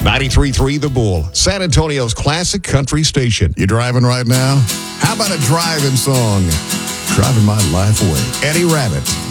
93.3 The Bull, San Antonio's classic country station. You driving right now? How about a driving song? Driving my life away. Eddie Rabbitt.